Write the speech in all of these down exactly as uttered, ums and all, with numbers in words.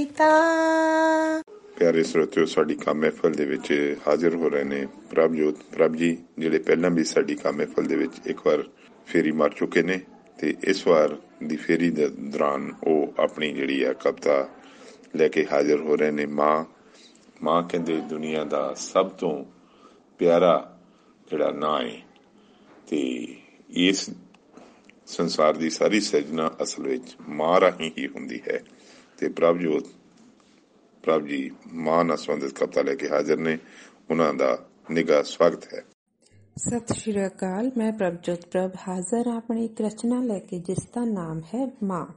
ਕੀਤਾ। ਪਿਆਰੇ ਸਰੋਤਿਓ, ਸਾਡੀ ਕੰਮ ਮਹਿਫਲ ਦੇ ਵਿੱਚ ਹਾਜ਼ਰ ਹੋ ਰਹੇ ਨੇ ਪ੍ਰਭਜੋਤ ਪ੍ਰਭ ਜੀ, ਜਿਹੜੇ ਪਹਿਲਾਂ ਵੀ ਸਾਡੀ ਕੰਮ ਮਹਿਫਲ ਦੇ ਵਿੱਚ ਇੱਕ ਵਾਰ ਫੇਰੀ ਮਾਰ ਚੁੱਕੇ ਨੇ ਤੇ ਇਸ ਵਾਰ ਦੀ ਫੇਰੀ ਦੇ ਦੌਰਾਨ ਉਹ ਆਪਣੀ ਜਿਹੜੀ ਆ ਕਵਿਤਾ ਲੈ ਕੇ ਹਾਜ਼ਰ ਹੋ ਰਹੇ ਨੇ। ਮਾਂ ਮਾਂ ਕਹਿੰਦੇ ਦੁਨੀਆ ਦਾ ਸਭ ਤੋਂ ਪਿਆਰਾ ਜਿਹੜਾ ਨਾਂ ਹੈ ਤੇ ਇਸ ਸੰਸਾਰ ਦੀ ਸਾਰੀ ਸਿਰਜਣਾ ਅਸਲ ਵਿੱਚ ਮਾਂ ਰਾਹੀਂ ਹੀ ਹੁੰਦੀ ਹੈ। ਤੇ ਪ੍ਰਭਜੋਤ ਪ੍ਰਭ ਜੀ ਮਾਂ ਨਾਲ ਸੰਬੰਧਿਤ ਕਵਿਤਾ ਲੈ ਕੇ ਹਾਜ਼ਰ ਨੇ। ਉਹਨਾਂ ਦਾ ਨਿੱਘਾ ਸਵਾਗਤ ਹੈ। ਸਤਿ ਸ਼੍ਰੀ ਅਕਾਲ। ਮੈਂ ਪ੍ਰਭਜੋਤ ਪ੍ਰਭ ਹਾਜ਼ਰ ਹਾਂ ਆਪਣੀ ਇੱਕ ਰਚਨਾ ਲੈ ਕੇ, ਜਿਸ ਦਾ ਨਾਮ ਹੈ ਮਾਂ।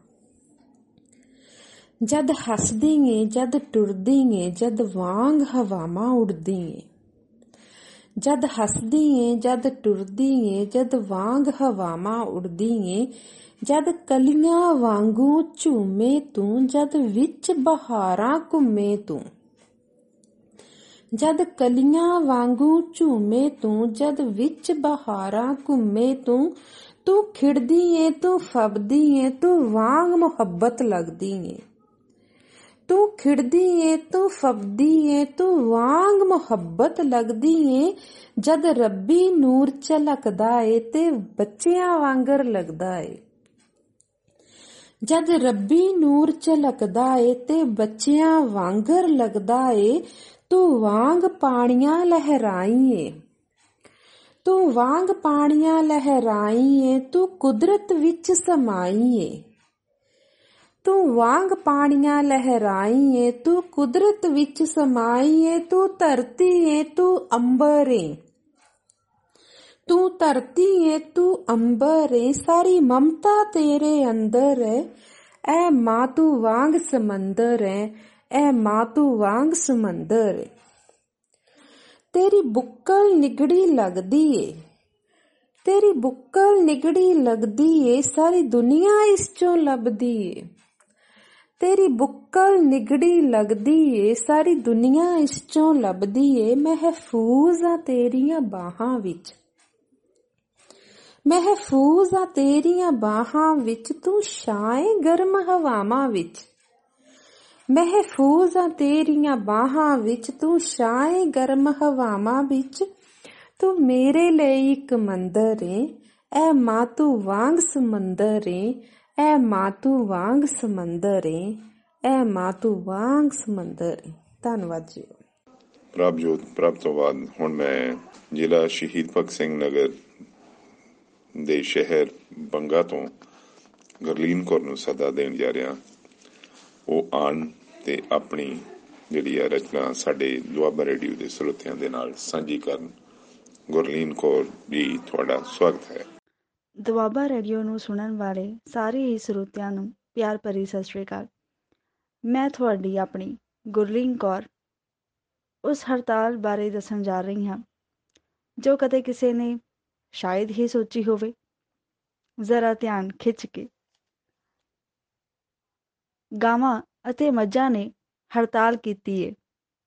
ਜਦ ਹੱਸਦੀ ਏ, ਜਦ ਟੁਰਦੀ ਏ, ਜਦ ਵਾਂਗ ਹਵਾਵਾਂ ਉੜਦੀ ਏ। ਜਦ ਹੱਸਦੀ ਏ, ਜਦ ਟੁਰਦੀ ਏ, ਜਦ ਵਾਂਗ ਹਵਾਵਾਂ ਉੜਦੀ ਏ। ਜਦ ਕਲੀਆਂ ਵਾਂਗੂ ਝੂਮੇ ਤੂੰ, ਜਦ ਵਿੱਚ ਬਹਾਰਾਂ ਘੁੰਮੇ ਤੂੰ। ਜਦ ਕਲੀਆਂ ਵਾਂਗੂ ਝੂਮੇ ਤੂੰ, ਜਦ ਵਿੱਚ ਬਹਾਰਾਂ ਘੁੰਮੇ ਤੂੰ। ਤੂੰ ਖਿੜਦੀ ਏ, ਤੂੰ ਫੱਬਦੀ ਏ, ਤੂੰ ਵਾਂਗ ਮੁਹੱਬਤ ਲੱਗਦੀ ਏ। ਤੂੰ ਖਿੜਦੀ ਏ, ਤੂੰ ਫੱਬਦੀ ਏ, ਤੂੰ ਵਾਂਗ ਮੁਹੱਬਤ ਲੱਗਦੀ ਏ। ਜਦ ਰੱਬੀ ਨੂਰ ਝਲਕਦਾ ਏ ਤੇ ਬੱਚਿਆਂ ਵਾਂਗਰ ਲੱਗਦਾ ਏ। ਜਦ ਰੱਬੀ ਨੂਰ ਝਲਕਦਾ ਏ ਤੇ ਬੱਚਿਆਂ ਵਾਂਗਰ ਲੱਗਦਾ ਏ। ਤੂੰ ਵਾਂਗ ਪਾਣੀਆਂ ਲਹਿਰਾਈ ਏ, ਤੂੰ ਵਾਂਗ ਪਾਣੀਆਂ ਲਹਿਰਾਈ ਏ। ਤੂੰ ਕੁਦਰਤ ਵਿੱਚ ਸਮਾਈ ਏ, ਤੂੰ ਵਾਂਗ ਪਾਣੀਆਂ ਲਹਿਰਾਈ ਏ। ਤੂੰ ਕੁਦਰਤ ਵਿੱਚ ਸਮਾਈ ਏ। ਤੂੰ ਧਰਤੀ ਏ, ਤੂੰ ਅੰਬਰ ਏ, ਤੂੰ ਧਰਤੀ ਏ, ਤੂੰ ਅੰਬਰ ਏ। ਸਾਰੀ ਮਮਤਾ ਤੇਰੇ ਅੰਦਰ ਏ। ਐ ਮਾਂ ਤੂੰ ਵਾਂਗ ਸਮੁੰਦਰ ਏ, ਐ ਮਾਂ ਤੂੰ ਵਾਂਗ ਸਮੁੰਦਰ ਏ। ਤੇਰੀ ਬੁੱਕਲ ਨਿਗੜੀ ਲੱਗਦੀ ਏ, ਤੇਰੀ ਬੁੱਕਲ ਨਿਗੜੀ ਲੱਗਦੀ ਏ। ਸਾਰੀ ਦੁਨੀਆ ਇਸ ਚੋਂ ਲੱਭਦੀ ਏ। ਤੇਰੀ ਬੁੱਕਲ ਨਿਗੜੀ ਲੱਗਦੀ ਏ, ਸਾਰੀ ਦੁਨੀਆ ਇਸ ਚੋਂ ਲੱਭਦੀ ਏ। ਮਹਿਫੂਜ਼ ਆ ਤੇਰੀਆਂ ਬਾਹਾਂ ਵਿੱਚ, ਮਹਿਫੂਜ਼ ਆ ਤੇਰੀਆਂ ਬਾਹਾਂ ਵਿੱਚ। ਤੂੰ ਛਾਏ ਗਰਮ ਹਵਾਵਾਂ ਵਿੱਚ, ਮਹਿਫੂਜ਼ ਆ ਤੇਰੀਆਂ ਬਾਹਾਂ ਵਿੱਚ। ਤੂੰ ਛਾਏ ਗਰਮ ਹਵਾਵਾਂ ਵਿੱਚ। ਤੂੰ ਮੇਰੇ ਲਈ ਇੱਕ ਮੰਦਰ ਏ, ਐ ਮਾਂ ਤੂੰ ਵਾਂਗ ਸਮੁੰਦਰ ਏ, ਐ ਮਾਂ ਤੂੰ ਵਾਂਗ ਸਮੁੰਦਰ ਏ, ਐ ਮਾਂ ਤੂੰ ਵਾਂਗ ਸਮੁੰਦਰ ਏ। ਧੰਨਵਾਦ ਜੀ। ਪ੍ਰਭਜੋਤ ਪ੍ਰਭ ਤੋਂ ਬਾਅਦ ਹੁਣ ਮੈਂ ਜ਼ਿਲ੍ਹਾ ਸ਼ਹੀਦ ਭਗਤ ਸਿੰਘ ਨਗਰ ਦੇ ਸ਼ਹਿਰ ਬੰਗਾ ਤੋਂ ਗੁਰਲੀਨ ਕੌਰ ਨੂੰ ਸੱਦਾ ਦੇਣ ਜਾ ਰਿਹਾ। ਉਹ ਆਉਣ ਤੇ ਆਪਣੀ ਜਿਹੜੀ ਆ ਰਚਨਾ ਸਾਡੇ ਦੁਆਬਾ ਰੇਡੀਓ ਦੇ ਸਰੋਤਿਆਂ ਦੇ ਨਾਲ ਸਾਂਝੀ ਕਰਨ। ਗੁਰਲੀਨ ਕੌਰ ਜੀ, ਤੁਹਾਡਾ ਸਵਾਗਤ ਹੈ। ਦੁਆਬਾ ਰੇਡੀਓ ਨੂੰ ਸੁਣਨ ਵਾਲੇ ਸਾਰੇ ਹੀ ਸਰੋਤਿਆਂ ਨੂੰ ਪਿਆਰ ਭਰੀ ਸਤਿ ਸ਼੍ਰੀ ਅਕਾਲ। ਮੈਂ ਤੁਹਾਡੀ ਆਪਣੀ ਗੁਰਲੀਨ ਕੌਰ ਉਸ ਹੜਤਾਲ ਬਾਰੇ ਦੱਸਣ ਜਾ ਰਹੀ ਹਾਂ ਜੋ ਕਦੇ ਕਿਸੇ ਨੇ ਸ਼ਾਇਦ ਹੀ ਸੋਚੀ ਹੋਵੇ। ਜ਼ਰਾ ਧਿਆਨ ਖਿੱਚ ਕੇ। ਗਾਵਾਂ ਅਤੇ ਮੱਝਾਂ ਨੇ ਹੜਤਾਲ ਕੀਤੀ ਏ,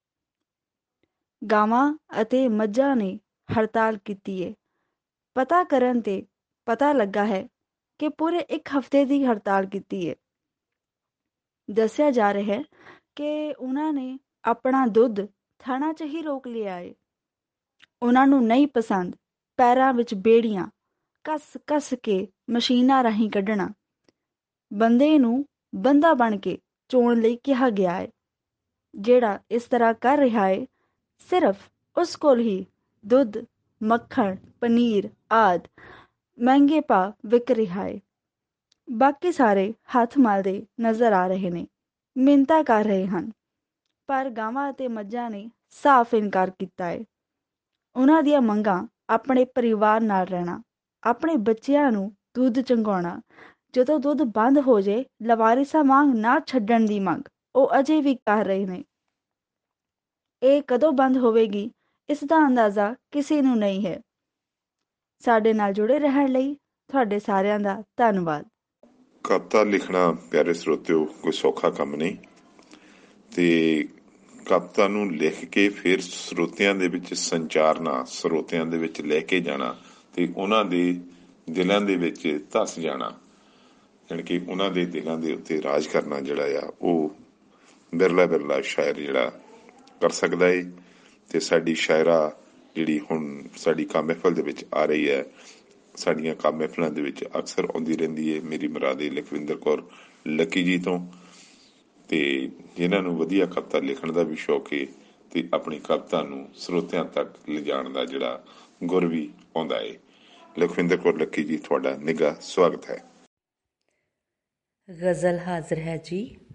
ਗਾਵਾਂ ਅਤੇ ਮੱਝਾਂ ਨੇ ਹੜਤਾਲ ਕੀਤੀ ਏ। ਪਤਾ ਕਰਨ ਤੇ ਪਤਾ ਲੱਗਾ ਹੈ ਕਿ ਪੂਰੇ ਇੱਕ ਹਫ਼ਤੇ ਦੀ ਹੜਤਾਲ ਕੀਤੀ ਏ। ਦੱਸਿਆ ਜਾ ਰਿਹਾ ਹੈ ਕਿ ਉਹਨਾਂ ਨੇ ਆਪਣਾ ਦੁੱਧ ਥਣਾਂ 'ਚ ਹੀ ਰੋਕ ਲਿਆ ਏ। ਉਹਨਾਂ ਨੂੰ ਨਹੀਂ ਪਸੰਦ ਪੈਰਾਂ ਵਿੱਚ ਬੇੜੀਆਂ ਕੱਸ ਕੱਸ ਕੇ ਮਸ਼ੀਨਾਂ ਰਾਹੀਂ ਕੱਢਣਾ। ਬੰਦੇ ਨੂੰ ਬੰਦਾ ਬਣ ਕੇ ਚੋਣ ਲਈ ਕਿਹਾ ਗਿਆ ਹੈ। ਜਿਹੜਾ ਇਸ ਤਰ੍ਹਾਂ ਕਰ ਰਿਹਾ ਹੈ, ਸਿਰਫ ਉਸ ਕੋਲ ਹੀ ਦੁੱਧ, ਮੱਖਣ, ਪਨੀਰ ਆਦਿ ਮਹਿੰਗੇ ਭਾਅ ਵਿਕ ਰਿਹਾ ਹੈ। ਬਾਕੀ ਸਾਰੇ ਹੱਥ ਮਲਦੇ ਨਜ਼ਰ ਆ ਰਹੇ ਨੇ, ਮਿੰਨਤਾਂ ਕਰ ਰਹੇ ਹਨ। ਪਰ ਗਾਵਾਂ ਅਤੇ ਮੱਝਾਂ ਨੇ ਸਾਫ਼ ਇਨਕਾਰ ਕੀਤਾ ਹੈ। ਉਹਨਾਂ ਦੀਆਂ ਮੰਗਾਂ ਆਪਣੇ ਪਰਿਵਾਰ ਨਾਲ ਰਹਿਣਾ, ਆਪਣੇ ਬੱਚਿਆਂ ਨੂੰ ਦੁੱਧ ਚੁੰਘਾਉਣਾ, ਜਦੋਂ ਦੁੱਧ ਬੰਦ ਹੋ ਜੇ ਲਵਾਰਿਸਾਂ ਵਾਂਗ ਨਾ ਛੱਡਣ ਦੀ ਮੰਗ ਉਹ ਅਜੇ ਵੀ ਕਰ ਰਹੇ ਨੇ। ਇਹ ਕਦੋਂ ਬੰਦ ਹੋਵੇਗੀ, ਇਸ ਦਾ ਅੰਦਾਜ਼ਾ ਕਿਸੇ ਨੂੰ ਨਹੀਂ ਹੈ। ਸਾਡੇ ਨਾਲ ਜੁੜੇ ਰਹਿਣ ਲਈ ਤੁਹਾਡੇ ਸਾਰਿਆਂ ਦਾ ਧੰਨਵਾਦ। ਕਵਿਤਾ ਲਿਖਣਾ ਪਿਆਰੇ ਸਰੋਤਿਓ ਕੋਈ ਸੌਖਾ ਕੰਮ ਨਹੀਂ ਤੇ ਕਵਿਤਾ ਨੂੰ ਲਿਖ ਕੇ ਫਿਰ ਸਰੋਤਿਆਂ ਦੇ ਵਿੱਚ ਸੰਚਾਰਨਾ, ਸਰੋਤਿਆਂ ਦੇ ਵਿੱਚ ਲੈ ਕੇ ਜਾਣਾ ਤੇ ਉਹਨਾਂ ਦੇ ਦਿਲਾਂ ਦੇ ਵਿੱਚ ਧੱਸ ਜਾਣਾ, ਜਾਣੀ ਕਿ ਉਹਨਾਂ ਦੇ ਦਿਲਾਂ ਦੇ ਉੱਤੇ ਰਾਜ ਕਰਨਾ ਜਿਹੜਾ ਆ ਉਹ ਬਿਰਲਾ ਬਿਰਲਾ ਸ਼ਾਇਰ ਜਿਹੜਾ ਕਰ ਸਕਦਾ ਏ। ਤੇ ਸਾਡੀ ਸ਼ਾਇਰਾ ਜਿਹੜੀ ਹੁਣ ਸਾਡੀ ਕੰਮ ਮਹਿਫਲ ਦੇ ਵਿੱਚ ਆ ਰਹੀ ਹੈ, ਸਾਡੀਆਂ ਕੰਮ ਮਹਿਫਲਾਂ ਦੇ ਵਿੱਚ ਅਕਸਰ ਆਉਂਦੀ ਰਹਿੰਦੀ ਹੈ, ਮੇਰੀ ਮੁਰਾਦੇ ਲਖਵਿੰਦਰ ਕੌਰ ਲੱਕੀ ਜੀ ਤੋਂ, ਤੇ ਜਿਨ੍ਹਾਂ ਨੂੰ ਵਧੀਆ ਕਵਿਤਾ ਲਿਖਣ ਦਾ ਵੀ ਸ਼ੌਕ ਹੈ ਤੇ ਆਪਣੀ ਕਵਿਤਾ ਨੂੰ ਸਰੋਤਿਆਂ ਤੱਕ ਲਿਜਾਣ ਦਾ ਜਿਹੜਾ ਗੁਰ ਵੀ ਆਉਂਦਾ ਏ। ਲਖਵਿੰਦਰ ਕੌਰ ਲੱਕੀ ਜੀ, ਤੁਹਾਡਾ ਨਿੱਘਾ ਸਵਾਗਤ ਹੈ। ਗਜ਼ਲ ਹਾਜ਼ਰ ਹੈ ਜੀ।